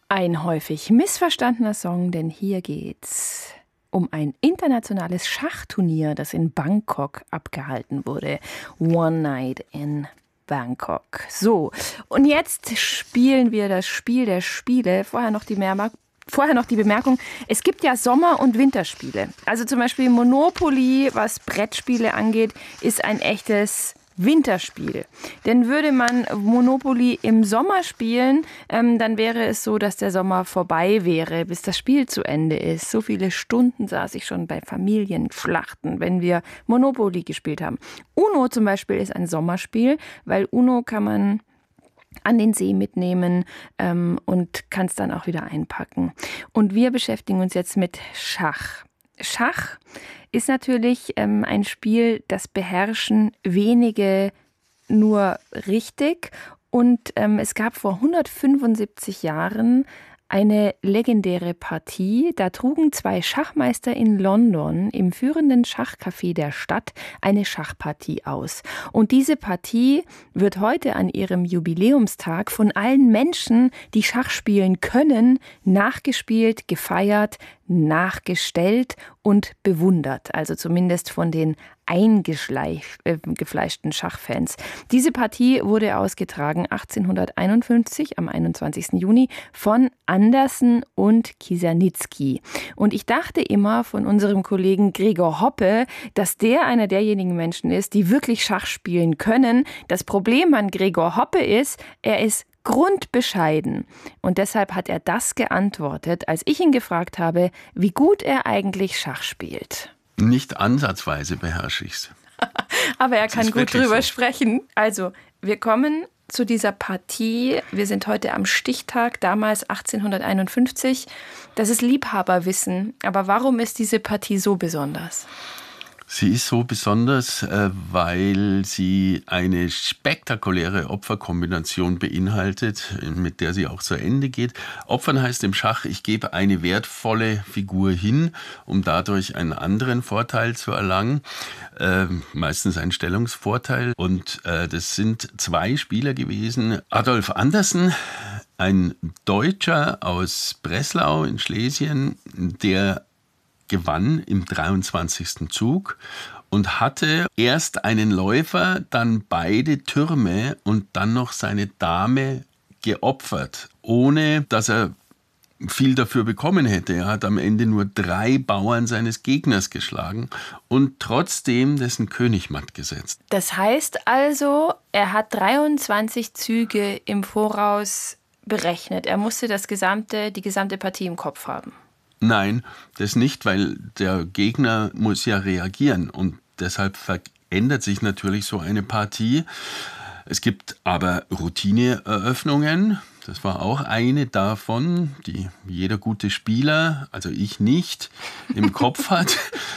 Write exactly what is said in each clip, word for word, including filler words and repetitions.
Ein häufig missverstandener Song, denn hier geht's um ein internationales Schachturnier, das in Bangkok abgehalten wurde. One Night in Bangkok. So, und jetzt spielen wir das Spiel der Spiele. Vorher noch die Mehrmark Vorher noch die Bemerkung, es gibt ja Sommer- und Winterspiele. Also zum Beispiel Monopoly, was Brettspiele angeht, ist ein echtes Winterspiel. Denn würde man Monopoly im Sommer spielen, ähm, dann wäre es so, dass der Sommer vorbei wäre, bis das Spiel zu Ende ist. So viele Stunden saß ich schon bei Familienschlachten, wenn wir Monopoly gespielt haben. Uno zum Beispiel ist ein Sommerspiel, weil Uno kann man an den See mitnehmen ähm, und kann es dann auch wieder einpacken. Und wir beschäftigen uns jetzt mit Schach. Schach ist natürlich ähm, ein Spiel, das beherrschen wenige nur richtig. Und ähm, es gab vor hundertfünfundsiebzig Jahren eine legendäre Partie. Da trugen zwei Schachmeister in London im führenden Schachcafé der Stadt eine Schachpartie aus. Und diese Partie wird heute an ihrem Jubiläumstag von allen Menschen, die Schach spielen können, nachgespielt, gefeiert, nachgestellt und bewundert. Also zumindest von den eingefleischten Schachfans. Diese Partie wurde ausgetragen achtzehnhunderteinundfünfzig am einundzwanzigsten Juni von Andersen und Kieseritzky. Und ich dachte immer von unserem Kollegen Gregor Hoppe, dass der einer derjenigen Menschen ist, die wirklich Schach spielen können. Das Problem an Gregor Hoppe ist, er ist grundbescheiden. Und deshalb hat er das geantwortet, als ich ihn gefragt habe, wie gut er eigentlich Schach spielt. Nicht ansatzweise beherrsche ich es. Aber er kann gut drüber so. sprechen. Also, wir kommen zu dieser Partie. Wir sind heute am Stichtag, damals achtzehnhunderteinundfünfzig. Das ist Liebhaberwissen. Aber warum ist diese Partie so besonders? Sie ist so besonders, weil sie eine spektakuläre Opferkombination beinhaltet, mit der sie auch zu Ende geht. Opfern heißt im Schach, ich gebe eine wertvolle Figur hin, um dadurch einen anderen Vorteil zu erlangen, äh, meistens einen Stellungsvorteil. Und äh, das sind zwei Spieler gewesen. Adolf Andersen, ein Deutscher aus Breslau in Schlesien, der gewann im dreiundzwanzigsten Zug und hatte erst einen Läufer, dann beide Türme und dann noch seine Dame geopfert, ohne dass er viel dafür bekommen hätte. Er hat am Ende nur drei Bauern seines Gegners geschlagen und trotzdem dessen König matt gesetzt. Das heißt also, er hat dreiundzwanzig Züge im Voraus berechnet. Er musste das gesamte, die gesamte Partie im Kopf haben. Nein, das nicht, weil der Gegner muss ja reagieren und deshalb verändert sich natürlich so eine Partie. Es gibt aber Routineeröffnungen, das war auch eine davon, die jeder gute Spieler, also ich nicht, im Kopf hat.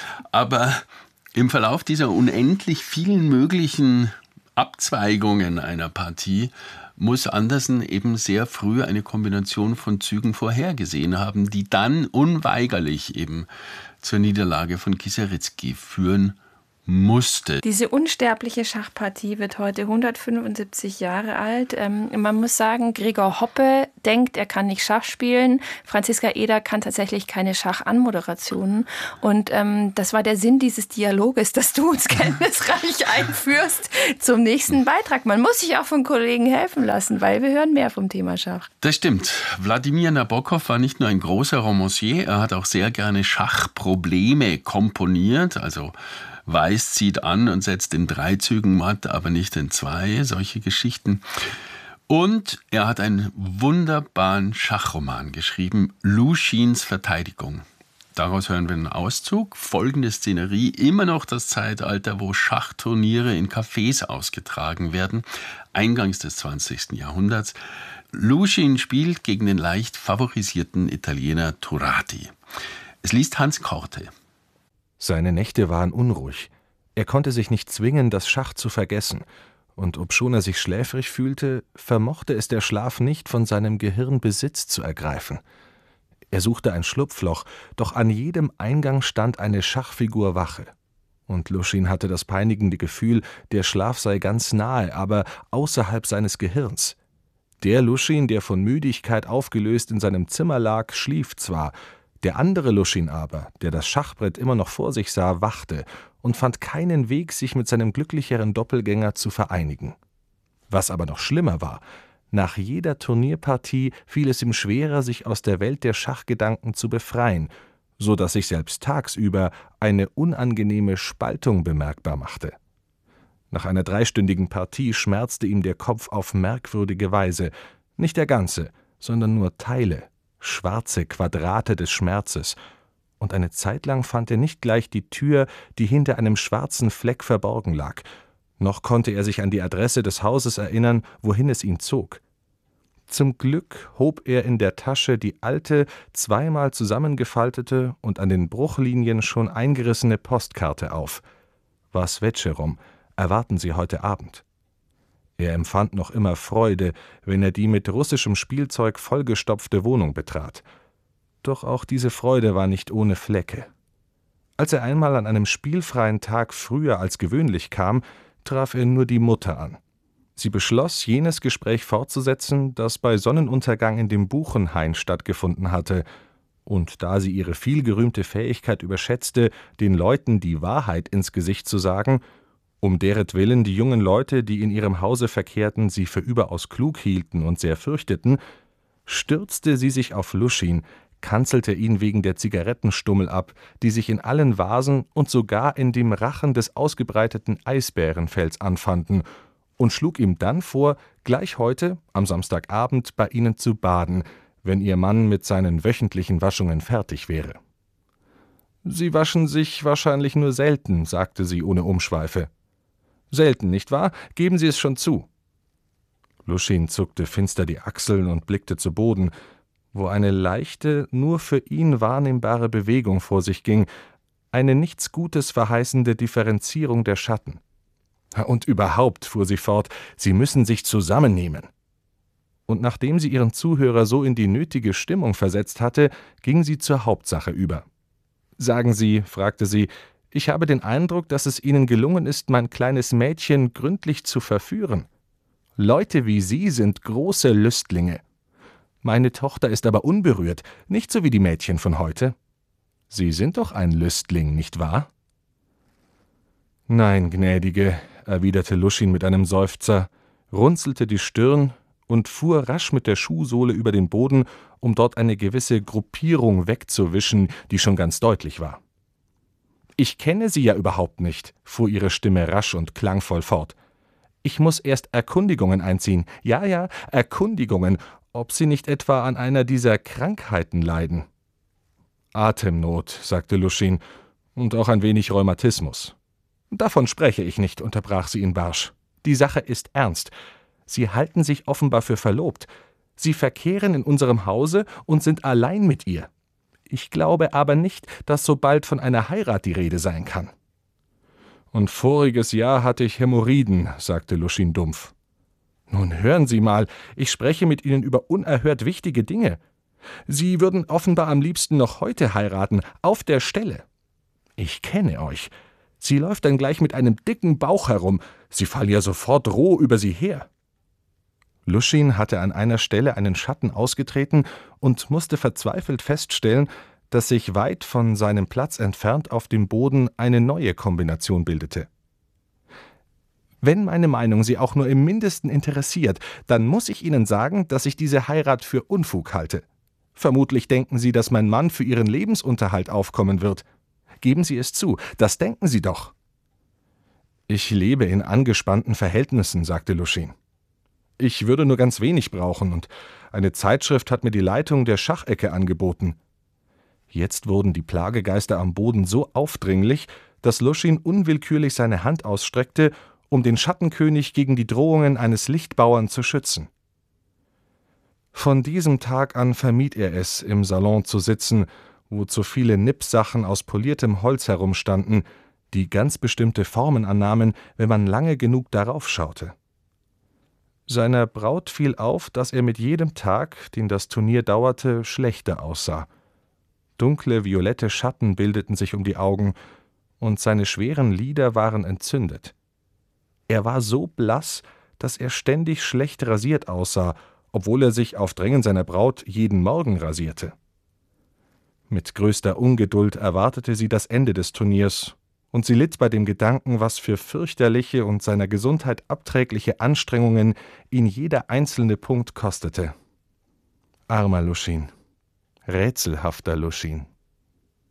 Aber im Verlauf dieser unendlich vielen möglichen Abzweigungen einer Partie muss Andersen eben sehr früh eine Kombination von Zügen vorhergesehen haben, die dann unweigerlich eben zur Niederlage von Kieseritzky führen musste. Diese unsterbliche Schachpartie wird heute hundertfünfundsiebzig Jahre alt. Ähm, man muss sagen, Gregor Hoppe denkt, er kann nicht Schach spielen. Franziska Eder kann tatsächlich keine Schachanmoderationen. Und ähm, das war der Sinn dieses Dialoges, dass du uns kenntnisreich einführst zum nächsten Beitrag. Man muss sich auch von Kollegen helfen lassen, weil wir hören mehr vom Thema Schach. Das stimmt. Wladimir Nabokov war nicht nur ein großer Romancier, er hat auch sehr gerne Schachprobleme komponiert, also Weiß zieht an und setzt in drei Zügen matt, aber nicht in zwei, solche Geschichten. Und er hat einen wunderbaren Schachroman geschrieben, Luschins Verteidigung. Daraus hören wir einen Auszug. Folgende Szenerie, immer noch das Zeitalter, wo Schachturniere in Cafés ausgetragen werden, eingangs des zwanzigsten Jahrhunderts. Luschin spielt gegen den leicht favorisierten Italiener Turati. Es liest Hans Korte. Seine Nächte waren unruhig. Er konnte sich nicht zwingen, das Schach zu vergessen. Und obschon er sich schläfrig fühlte, vermochte es der Schlaf nicht, von seinem Gehirn Besitz zu ergreifen. Er suchte ein Schlupfloch, doch an jedem Eingang stand eine Schachfigur Wache. Und Luschin hatte das peinigende Gefühl, der Schlaf sei ganz nahe, aber außerhalb seines Gehirns. Der Luschin, der von Müdigkeit aufgelöst in seinem Zimmer lag, schlief zwar, der andere Luschin aber, der das Schachbrett immer noch vor sich sah, wachte und fand keinen Weg, sich mit seinem glücklicheren Doppelgänger zu vereinigen. Was aber noch schlimmer war, nach jeder Turnierpartie fiel es ihm schwerer, sich aus der Welt der Schachgedanken zu befreien, so dass sich selbst tagsüber eine unangenehme Spaltung bemerkbar machte. Nach einer dreistündigen Partie schmerzte ihm der Kopf auf merkwürdige Weise, nicht der ganze, sondern nur Teile, schwarze Quadrate des Schmerzes, und eine Zeit lang fand er nicht gleich die Tür, die hinter einem schwarzen Fleck verborgen lag, noch konnte er sich an die Adresse des Hauses erinnern, wohin es ihn zog. Zum Glück hob er in der Tasche die alte, zweimal zusammengefaltete und an den Bruchlinien schon eingerissene Postkarte auf. Was Vetscherum, erwarten Sie heute Abend. Er empfand noch immer Freude, wenn er die mit russischem Spielzeug vollgestopfte Wohnung betrat. Doch auch diese Freude war nicht ohne Flecke. Als er einmal an einem spielfreien Tag früher als gewöhnlich kam, traf er nur die Mutter an. Sie beschloss, jenes Gespräch fortzusetzen, das bei Sonnenuntergang in dem Buchenhain stattgefunden hatte, und da sie ihre vielgerühmte Fähigkeit überschätzte, den Leuten die Wahrheit ins Gesicht zu sagen, um deretwillen die jungen Leute, die in ihrem Hause verkehrten, sie für überaus klug hielten und sehr fürchteten, stürzte sie sich auf Luschin, kanzelte ihn wegen der Zigarettenstummel ab, die sich in allen Vasen und sogar in dem Rachen des ausgebreiteten Eisbärenfells anfanden, und schlug ihm dann vor, gleich heute, am Samstagabend, bei ihnen zu baden, wenn ihr Mann mit seinen wöchentlichen Waschungen fertig wäre. »Sie waschen sich wahrscheinlich nur selten«, sagte sie ohne Umschweife. »Selten, nicht wahr? Geben Sie es schon zu.« Luschin zuckte finster die Achseln und blickte zu Boden, wo eine leichte, nur für ihn wahrnehmbare Bewegung vor sich ging, eine nichts Gutes verheißende Differenzierung der Schatten. »Und überhaupt«, fuhr sie fort, »Sie müssen sich zusammennehmen.« Und nachdem sie ihren Zuhörer so in die nötige Stimmung versetzt hatte, ging sie zur Hauptsache über. »Sagen Sie«, fragte sie, »ich habe den Eindruck, dass es Ihnen gelungen ist, mein kleines Mädchen gründlich zu verführen. Leute wie Sie sind große Lüstlinge. Meine Tochter ist aber unberührt, nicht so wie die Mädchen von heute. Sie sind doch ein Lüstling, nicht wahr?« »Nein, gnädige«, erwiderte Luschin mit einem Seufzer, runzelte die Stirn und fuhr rasch mit der Schuhsohle über den Boden, um dort eine gewisse Gruppierung wegzuwischen, die schon ganz deutlich war. »Ich kenne Sie ja überhaupt nicht«, fuhr ihre Stimme rasch und klangvoll fort. »Ich muss erst Erkundigungen einziehen, ja, ja, Erkundigungen, ob Sie nicht etwa an einer dieser Krankheiten leiden.« »Atemnot«, sagte Luschin, »und auch ein wenig Rheumatismus.« »Davon spreche ich nicht«, unterbrach sie ihn barsch. »Die Sache ist ernst. Sie halten sich offenbar für verlobt. Sie verkehren in unserem Hause und sind allein mit ihr. Ich glaube aber nicht, dass so bald von einer Heirat die Rede sein kann.« »Und voriges Jahr hatte ich Hämorrhoiden«, sagte Luschin dumpf. »Nun hören Sie mal, ich spreche mit Ihnen über unerhört wichtige Dinge. Sie würden offenbar am liebsten noch heute heiraten, auf der Stelle. Ich kenne euch. Sie läuft dann gleich mit einem dicken Bauch herum. Sie fallen ja sofort roh über sie her.« Luschin hatte an einer Stelle einen Schatten ausgetreten und musste verzweifelt feststellen, dass sich weit von seinem Platz entfernt auf dem Boden eine neue Kombination bildete. »Wenn meine Meinung Sie auch nur im Mindesten interessiert, dann muss ich Ihnen sagen, dass ich diese Heirat für Unfug halte. Vermutlich denken Sie, dass mein Mann für Ihren Lebensunterhalt aufkommen wird. Geben Sie es zu, das denken Sie doch.« »Ich lebe in angespannten Verhältnissen«, sagte Luschin. »Ich würde nur ganz wenig brauchen, und eine Zeitschrift hat mir die Leitung der Schachecke angeboten.« Jetzt wurden die Plagegeister am Boden so aufdringlich, dass Luschin unwillkürlich seine Hand ausstreckte, um den Schattenkönig gegen die Drohungen eines Lichtbauern zu schützen. Von diesem Tag an vermied er es, im Salon zu sitzen, wo zu viele Nippsachen aus poliertem Holz herumstanden, die ganz bestimmte Formen annahmen, wenn man lange genug darauf schaute. Seiner Braut fiel auf, dass er mit jedem Tag, den das Turnier dauerte, schlechter aussah. Dunkle, violette Schatten bildeten sich um die Augen, und seine schweren Lider waren entzündet. Er war so blass, dass er ständig schlecht rasiert aussah obwohl er sich auf Drängen seiner Braut jeden Morgen rasierte. Mit größter Ungeduld erwartete sie das Ende des Turniers, und sie litt bei dem Gedanken, was für fürchterliche und seiner Gesundheit abträgliche Anstrengungen ihn jeder einzelne Punkt kostete. Armer Luschin, rätselhafter Luschin.